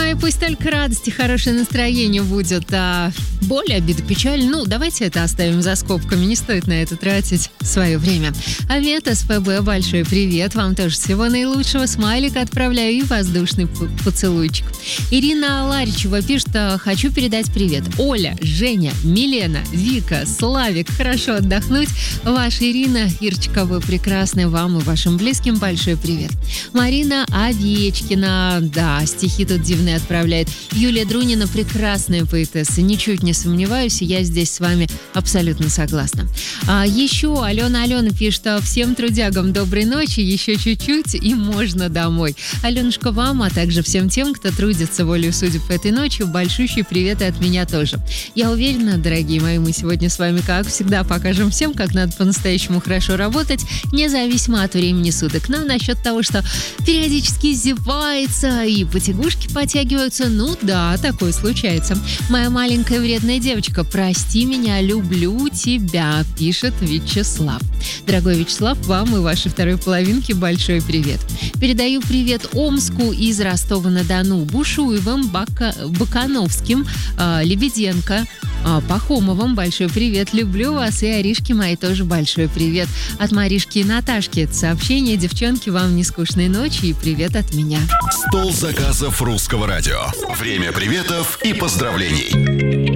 Ой, пусть только радость и хорошее настроение будет, а боль, обида, печаль, давайте это оставим за скобками, не стоит на это тратить свое время. Авет СПБ, большой привет, вам тоже всего наилучшего, смайлик отправляю и воздушный поцелуйчик. Ирина Ларичева пишет, хочу передать привет. Оля, Женя, Милена, Вика, Славик, хорошо отдохнуть. Ваша Ирина, Ирочка, вы прекрасны, вам и вашим близким большой привет. Марина Овечкина, да, стихи тут дивные отправляет. Юлия Друнина, прекрасная поэтесса, ничуть не сомневаюсь, и я здесь с вами абсолютно согласна. Еще Алена пишет, всем трудягам доброй ночи, еще чуть-чуть и можно домой. Аленушка, вам, а также всем тем, кто трудится волею судеб этой ночью, большущий привет и от меня тоже. Я уверена, дорогие мои, мы сегодня с вами, как всегда, покажем всем, как надо по-настоящему хорошо работать, независимо от времени суток. Но насчет того, что периодически зевается и потягушки подтягиваются, да, такое случается. Моя маленькая вредная девочка, прости меня, люблю тебя, пишет Вячеслав. Дорогой Вячеслав, вам и вашей второй половинке большой привет. Передаю привет Омску из Ростова-на-Дону, Бушуевым, Бакановским, Лебеденко, Пахомовым большой привет, люблю вас, и Аришке моей тоже большой привет. От Маришки и Наташки это сообщение. Девчонки, вам не скучной ночи и привет от меня. Стол заказов Русского радио. Время приветов и поздравлений.